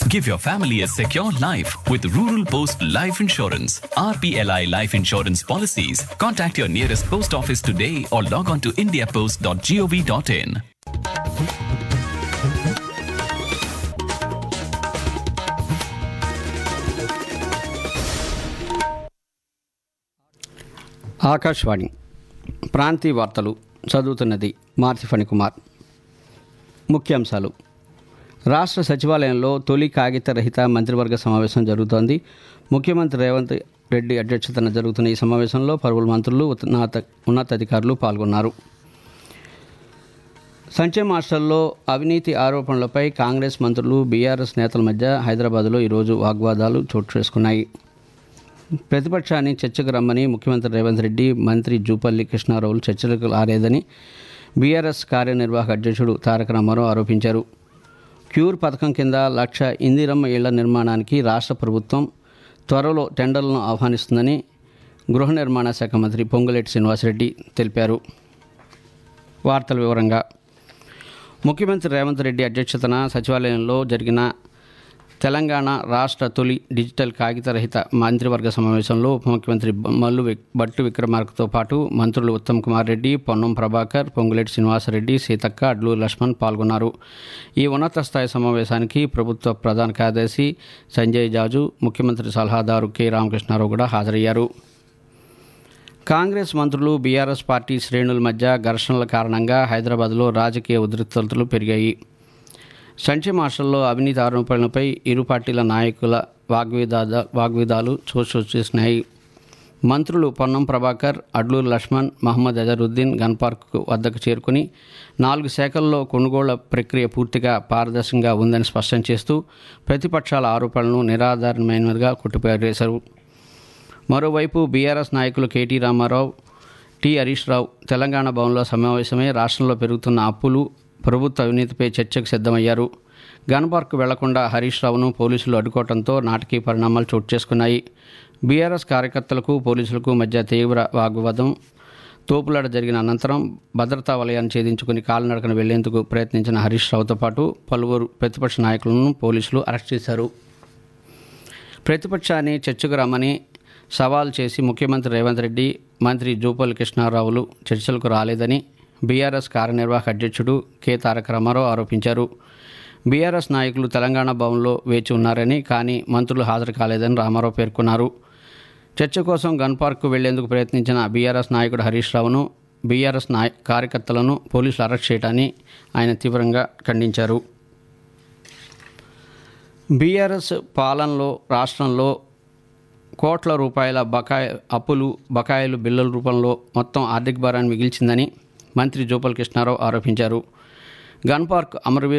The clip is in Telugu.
Give your family a secure life with Rural Post Life Insurance. RPLI Life Insurance Policies. Contact your nearest post office today or log on to indiapost.gov.in. Akashvani ప్రాంతీయ వార్తలు చదువుతున్నది మార్తి ఫణికుమార్. ముఖ్యాంశాలు. రాష్ట్ర సచివాలయంలో తొలి కాగిత రహిత మంత్రివర్గ సమావేశం జరుగుతోంది. ముఖ్యమంత్రి రేవంత్ రెడ్డి అధ్యక్షతన జరుగుతున్న ఈ సమావేశంలో పలువురు మంత్రులు, ఉన్నతాధికారులు పాల్గొన్నారు. సంక్షేమ హాస్టల్లో అవినీతి ఆరోపణలపై కాంగ్రెస్ మంత్రులు, బీఆర్ఎస్ నేతల మధ్య హైదరాబాద్లో ఈరోజు వాగ్వాదాలు చోటు చేసుకున్నాయి. ప్రతిపక్షాన్ని చర్చకు రమ్మని ముఖ్యమంత్రి రేవంత్ రెడ్డి, మంత్రి జూపల్లి కృష్ణారావులు చర్చలకు రాలేదని బీఆర్ఎస్ కార్యనిర్వాహక అధ్యక్షుడు తారక రామారావు ఆరోపించారు. క్యూర్ పథకం కింద 1,00,000 ఇందిరమ్మ ఇళ్ల నిర్మాణానికి రాష్ట్ర ప్రభుత్వం త్వరలో టెండర్లను ఆహ్వానిస్తుందని గృహ నిర్మాణ శాఖ మంత్రి పొంగులేటి శ్రీనివాసరెడ్డి తెలిపారు. వార్తల వివరంగా. ముఖ్యమంత్రి రేవంత్ రెడ్డి అధ్యక్షతన సచివాలయంలో జరిగిన తెలంగాణ రాష్ట్ర తొలి డిజిటల్ కాగితరహిత మంత్రివర్గ సమావేశంలో ఉప ముఖ్యమంత్రి భట్టి విక్రమార్కతో పాటు మంత్రులు ఉత్తమ్ కుమార్ రెడ్డి, పొన్నం ప్రభాకర్, పొంగులేటి శ్రీనివాసరెడ్డి, సీతక్క, అడ్లూరి లక్ష్మణ్ పాల్గొన్నారు. ఈ ఉన్నత స్థాయి సమావేశానికి ప్రభుత్వ ప్రధాన కార్యదర్శి సంజయ్ జాజు, ముఖ్యమంత్రి సలహాదారు కె రామకృష్ణారావు కూడా హాజరయ్యారు. కాంగ్రెస్ మంత్రులు, బీఆర్ఎస్ పార్టీ శ్రేణుల మధ్య ఘర్షణల కారణంగా హైదరాబాద్లో రాజకీయ ఉద్రిక్తతలు పెరిగాయి. సంక్షేమ హాస్టల్లో అవినీతి ఆరోపణలపై ఇరు పార్టీల నాయకుల వాగ్విదాలు చోటు చేసుకున్నాయి. మంత్రులు పొన్నం ప్రభాకర్, అడ్లూరి లక్ష్మణ్, మహమ్మద్ అజరుద్దీన్ గన్ పార్క్ వద్దకు చేరుకుని 4 శాఖల్లో కొనుగోళ్ల ప్రక్రియ పూర్తిగా పారదర్శకంగా ఉందని స్పష్టం చేస్తూ ప్రతిపక్షాల ఆరోపణలను నిరాధారమైనవిగా కొట్టిపారేశారు. మరోవైపు బీఆర్ఎస్ నాయకులు కేటీ రామారావు, టి హరీష్ రావు తెలంగాణ భవన్లో సమావేశమై రాష్ట్రంలో పెరుగుతున్న అప్పులు, ప్రభుత్వ అవినీతిపై చర్చకు సిద్ధమయ్యారు. గన్ పార్క్ వెళ్లకుండా హరీష్ రావును పోలీసులు అడ్డుకోవడంతో నాటకీయ పరిణామాలు చోటు చేసుకున్నాయి. బీఆర్ఎస్ కార్యకర్తలకు, పోలీసులకు మధ్య తీవ్ర వాగ్వాదం, తోపులాట జరిగిన అనంతరం భద్రతా వలయాన్ని ఛేదించుకుని కాలినడకన వెళ్లేందుకు ప్రయత్నించిన హరీష్ రావుతో పాటు పలువురు ప్రతిపక్ష నాయకులను పోలీసులు అరెస్ట్ చేశారు. ప్రతిపక్షాన్ని చర్చకు రమ్మని సవాల్ చేసి ముఖ్యమంత్రి రేవంత్ రెడ్డి, మంత్రి జూపల్లి కృష్ణారావులు చర్చలకు రాలేదని బీఆర్ఎస్ కార్యనిర్వాహక అధ్యక్షుడు కె తారక రామారావు ఆరోపించారు. బీఆర్ఎస్ నాయకులు తెలంగాణ భవన్లో వేచి ఉన్నారని, కానీ మంత్రులు హాజరు కాలేదని రామారావు పేర్కొన్నారు. చర్చ కోసం గన్ పార్క్కు వెళ్లేందుకు ప్రయత్నించిన బీఆర్ఎస్ నాయకుడు హరీష్ రావును, బీఆర్ఎస్ కార్యకర్తలను పోలీసులు అరెస్ట్ చేయడాన్ని ఆయన తీవ్రంగా ఖండించారు. బీఆర్ఎస్ పాలనలో రాష్ట్రంలో కోట్ల రూపాయల బకాయిలు బిల్లుల రూపంలో మొత్తం ఆర్థిక భారాన్ని మిగిల్చిందని మంత్రి జూపల్లి కృష్ణారావు ఆరోపించారు. Gun park అమరవీర్